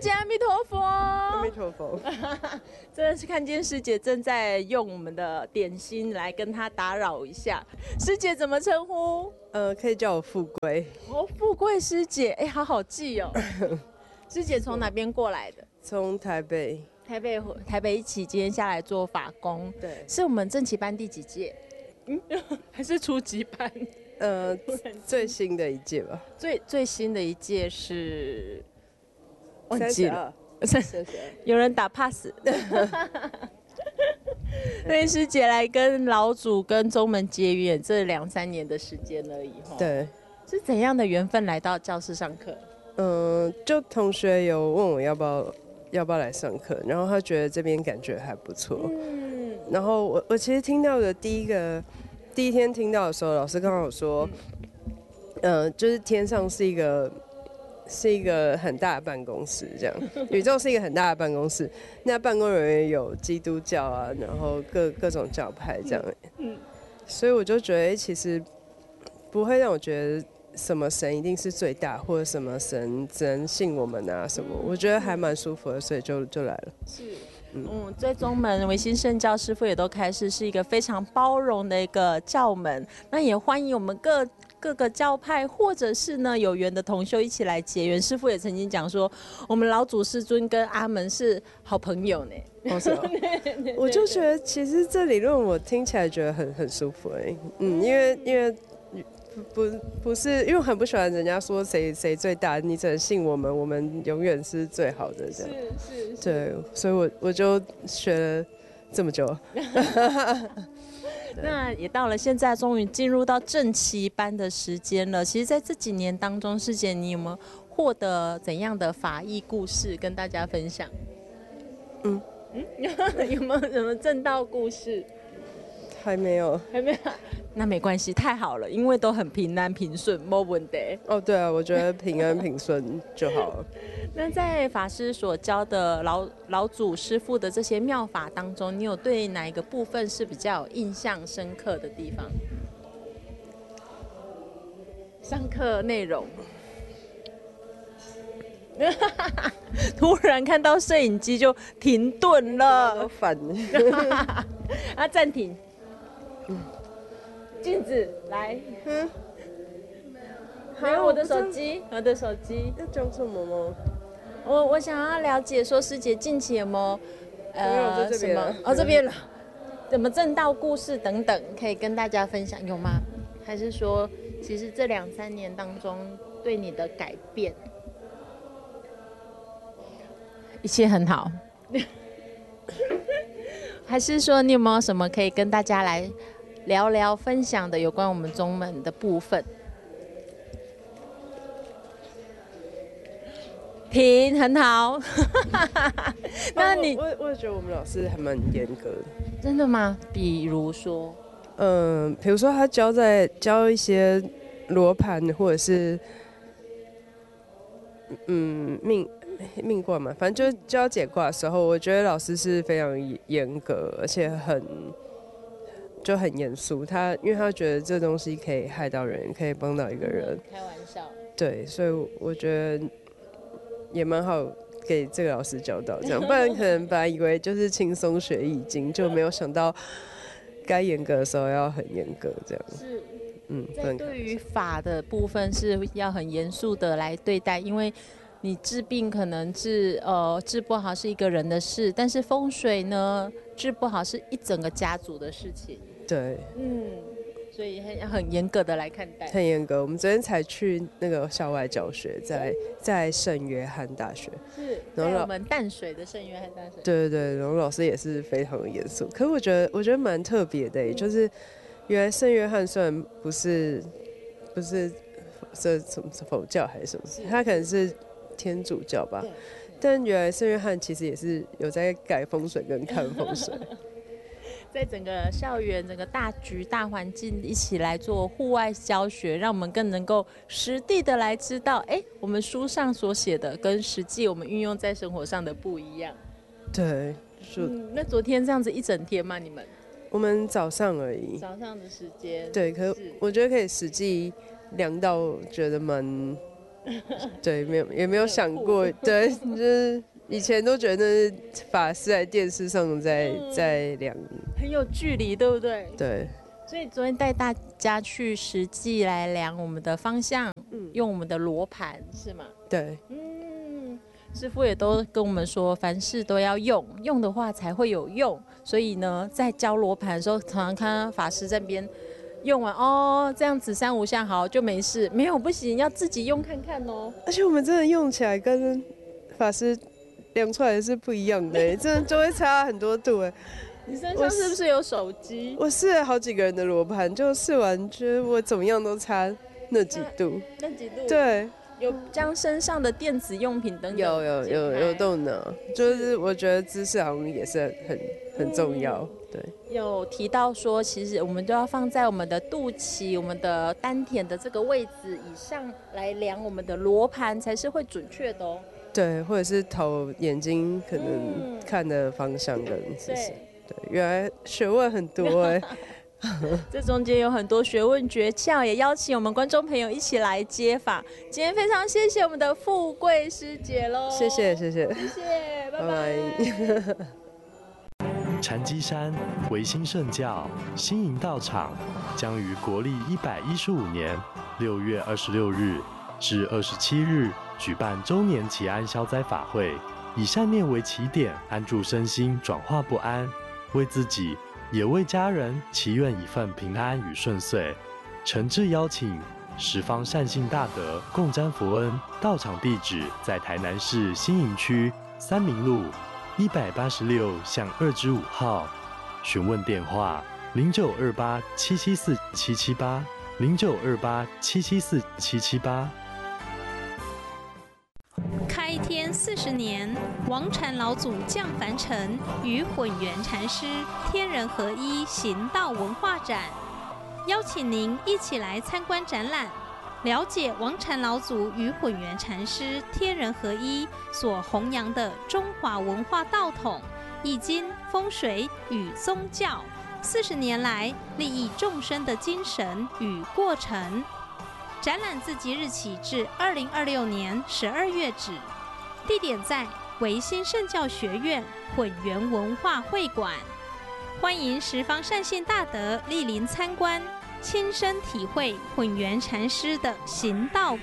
姐阿弥陀佛， 阿弥陀佛。 真的是看见师姐正在用我们的点心来跟她打扰一下。师姐怎么称呼？ 可以叫我富贵。 哦，富贵师姐，哎，好好记哦。师姐从哪边过来的？ 从台北一起今天下来做法工。 对， 是我们正期班第几届？还是初级班？ 最新的一届吧。 最新的一届是忘记了。 32。 有人打 pass。所以师姐来跟老祖跟宗门结缘这2-3年的时间而已。 对。 是怎样的缘分来到教室上课？ 就同学有问我要不要来上课，然后他觉得这边感觉还不错。然后我其实听到的第一天听到的时候，老师刚好说，就是天上是一个很大的办公室，这样，宇宙是一个很大的办公室，那办公人员有基督教啊，然后各种教派这样，所以我就觉得其实不会让我觉得什么神一定是最大，或者什么神只能信我们啊什么，我觉得还蛮舒服的，所以就来了。是。 在宗门维新圣教师父也都开示，是一个非常包容的一个教门。那也欢迎我们各个教派，或者是呢有缘的同修一起来结缘。师父也曾经讲说，我们老祖师尊跟阿门是好朋友呢。 我就觉得其实这理论我听起来觉得很舒服因为不是，因为我很不喜欢人家说谁最大，你只能信我们永远是最好的这样。是。对，所以我就学了这么久。 那也到了现在，终于进入到正期班的时间了。其实，在这几年当中，师姐你有没有获得怎样的法义故事跟大家分享？有没有什么正道故事？ 还没有。 那没关系，太好了，因为都很平安平顺，没问题。 对啊，我觉得平安平顺就好了。 那在法师所教的老祖师父的这些妙法当中，你有对哪一个部分是比较有印象深刻的地方？上课内容。突然看到摄影机就停顿了， 都反了。 暂停。镜子来。没有我的手机。 要讲什么吗？ 我想要了解说师姐近期有没有在这边这边了，怎么正道故事等等可以跟大家分享，有吗？还是说其实这2-3年当中对你的改变？一切很好。还是说你有没有什么可以跟大家来聊聊分享的有关我们宗门的部分？停，很好。那你我也觉得我们老师还蛮严格的。 真的吗？比如说， 比如说他教一些罗盘或者是命卦嘛，反正就是教解卦的时候，我觉得老师是非常严格，而且很严肃。因为他觉得这东西可以害到人，可以帮到一个人。 开玩笑。对， 所以我觉得也蛮好给这个老师教导，这样不然可能本来以为就是轻松学易经，就没有想到该严格的时候要很严格，这样。 是。在对于法的部分是要很严肃的来对待，因为你治病可能治不好是一个人的事，但是风水呢治不好是一整个家族的事情。 对。 所以很严格的来看待。 很严格。我们昨天才去那个校外教学，在圣约翰大学。 是。在我们淡水的圣约翰大学。对， 然后老师也是非常的严肃。可是我觉得蛮特别的就是原来圣约翰虽然不是这什么佛教还是什么，他可能是天主教吧，但原来圣约翰其实也是有在改风水跟看风水。 在整个校园、整个大局、大环境一起来做户外教学，让我们更能够实地的来知道，我们书上所写的跟实际我们运用在生活上的不一样。 对。 那昨天这样子一整天吗？你们？ 我们早上而已。 早上的时间。 对，可是我觉得可以实际量到，觉得对，也没有想过，对，就是以前都觉得法师在电视上在量， 很有距离，对不对？ 对。 所以昨天带大家去实际来量我们的方向，用我们的罗盘是吗？ 对， 师父也都跟我们说，凡事都要用的话才会有用。所以呢，在教罗盘的时候，常常看到法师在那边用完哦，这样子3-5下好就没事，没有不行，要自己用看看哦。 而且我们真的用起来跟法师量出来是不一样的，真的就会差很多度哎。 你身上是不是有手机？ 我试了好几个人的罗盘，就试完觉得我怎么样都差那几度。 那几度？ 对， 有将身上的电子用品等等有动脑，就是我觉得姿势好像也是很重要。对， 有提到说，其实我们都要放在我们的肚脐、我们的丹田的这个位置以上来量我们的罗盘，才是会准确的哦。 对，或者是头、眼睛可能看的方向跟姿势。对，原来学问很多哎。 这中间有很多学问诀窍，也邀请我们观众朋友一起来接访。今天非常谢谢我们的富贵师姐喽， 谢谢， 拜拜。 禅机山维新圣教新营道场将于国历115年6月26日至27日举办周年祈安消灾法会，以善念为起点，安住身心，转化不安，为自己也为家人祈愿一份平安与顺遂。诚挚邀请十方善信大德共沾佛恩。道场地址在台南市新营区三民路186巷2-5号，询问电话0928774778，0928774778。 开天40年，王禅老祖降凡尘，与混元禅师天人合一行道文化展，邀请您一起来参观展览，了解王禅老祖与混元禅师天人合一所弘扬的中华文化道统、易经、风水与宗教40年来利益众生的精神与过程。展览自即日起至2026年12月止，地点在维新圣教学院混元文化会馆，欢迎十方善信大德莅临参观，亲身体会混元禅师的行道